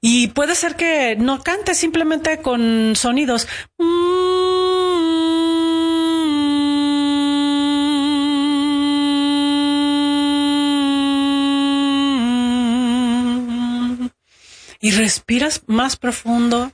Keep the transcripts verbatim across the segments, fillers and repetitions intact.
Y puede ser que no cante, simplemente con sonidos. Y respiras más profundo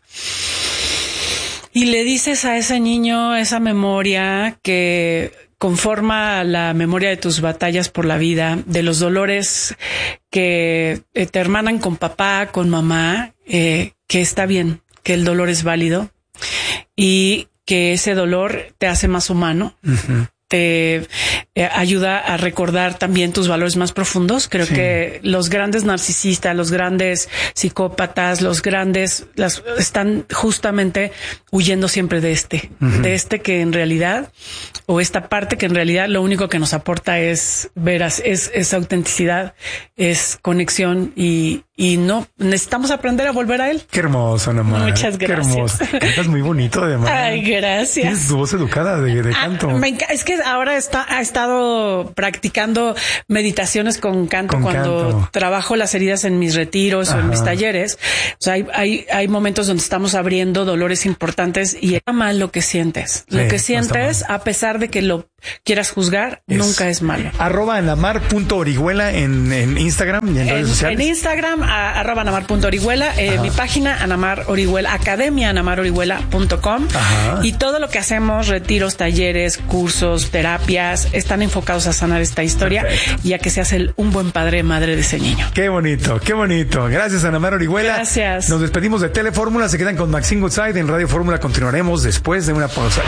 y le dices a ese niño esa memoria que conforma la memoria de tus batallas por la vida, de los dolores que te hermanan con papá, con mamá, eh, que está bien, que el dolor es válido y que ese dolor te hace más humano. Uh-huh. Te eh, ayuda a recordar también tus valores más profundos. Creo sí. que los grandes narcisistas, los grandes psicópatas, los grandes las, están justamente huyendo siempre de este, uh-huh. de este que en realidad, o esta parte que en realidad lo único que nos aporta es veras, es, es autenticidad, es conexión y, y no necesitamos aprender a volver a él. Qué hermoso, Ana Mar. Muchas gracias. Qué hermoso. Cantas muy bonito, además. Ay, gracias. Tienes tu voz educada de, de canto. Ah, me enc- es que ahora está, ha estado practicando meditaciones con canto con cuando canto. Trabajo las heridas en mis retiros Ajá. o en mis talleres. O sea, hay, hay, hay momentos donde estamos abriendo dolores importantes y está mal lo que sientes. Sí, lo que sientes, no a pesar de que lo quieras juzgar, es nunca es malo. Arroba anamar punto orihuela en, en Instagram y en, en redes sociales. En Instagram, a, arroba anamar punto orihuela, eh, mi página Anamar Orihuela, academia anamar orihuela punto com. Y todo lo que hacemos, retiros, talleres, cursos, terapias, están enfocados a sanar esta historia Perfecto. Y a que seas el, un buen padre, madre de ese niño. Qué bonito, qué bonito. Gracias, Anamar Orihuela. Gracias. Nos despedimos de Telefórmula, se quedan con Maxine Goodside en Radio Fórmula. Continuaremos después de una pausa.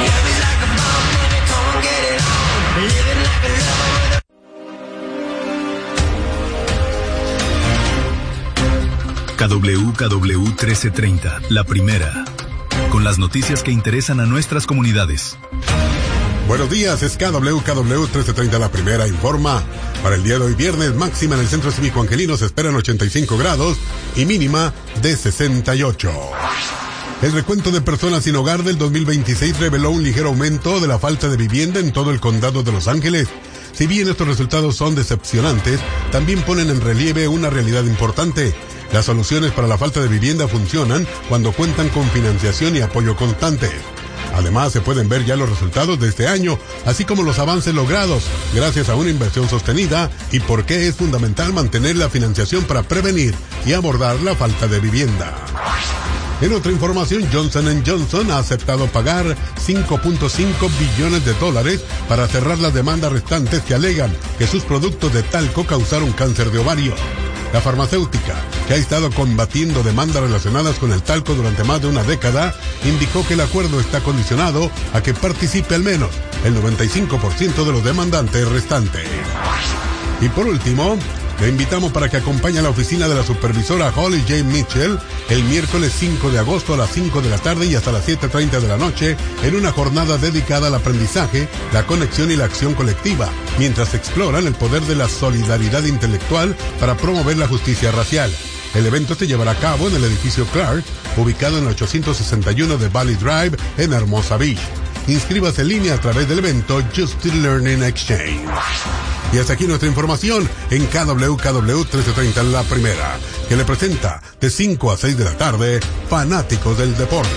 K W K W trece treinta, la primera, con las noticias que interesan a nuestras comunidades. Buenos días, es K W K W trece treinta, la primera, informa. Para el día de hoy viernes, máxima en el Centro Cívico Angelino se esperan ochenta y cinco grados y mínima de sesenta y ocho. El recuento de personas sin hogar del dos mil veintiséis reveló un ligero aumento de la falta de vivienda en todo el condado de Los Ángeles. Si bien estos resultados son decepcionantes, también ponen en relieve una realidad importante. Las soluciones para la falta de vivienda funcionan cuando cuentan con financiación y apoyo constante. Además, se pueden ver ya los resultados de este año, así como los avances logrados gracias a una inversión sostenida y por qué es fundamental mantener la financiación para prevenir y abordar la falta de vivienda. En otra información, Johnson and Johnson ha aceptado pagar cinco punto cinco billones de dólares para cerrar las demandas restantes que alegan que sus productos de talco causaron cáncer de ovario. La farmacéutica, que ha estado combatiendo demandas relacionadas con el talco durante más de una década, indicó que el acuerdo está condicionado a que participe al menos el noventa y cinco por ciento de los demandantes restantes. Y por último, le invitamos para que acompañe a la oficina de la supervisora Holly J. Mitchell el miércoles cinco de agosto a las cinco de la tarde y hasta las siete treinta de la noche en una jornada dedicada al aprendizaje, la conexión y la acción colectiva, mientras exploran el poder de la solidaridad intelectual para promover la justicia racial. El evento se llevará a cabo en el edificio Clark, ubicado en el ochocientos sesenta y uno de Valley Drive en Hermosa Beach. Inscríbase en línea a través del evento Justice Learning Exchange. Y hasta aquí nuestra información en K W K W trece treinta, la primera, que le presenta de cinco a seis de la tarde, Fanáticos del Deporte.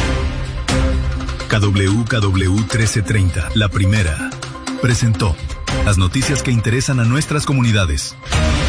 K W K W trece treinta, la primera, presentó las noticias que interesan a nuestras comunidades.